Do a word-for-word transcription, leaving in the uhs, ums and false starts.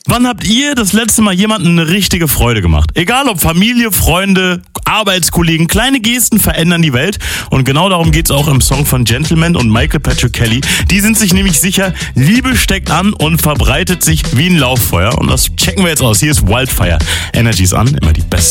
Wann habt ihr das letzte Mal jemandem eine richtige Freude gemacht? Egal ob Familie, Freunde, Arbeitskollegen, kleine Gesten verändern die Welt. Und genau darum geht's auch im Song von Gentleman und Michael Patrick Kelly. Die sind sich nämlich sicher, Liebe steckt an und verbreitet sich wie ein Lauffeuer. Und das checken wir jetzt aus. Hier ist Wildfire. Energy ist an, immer die beste.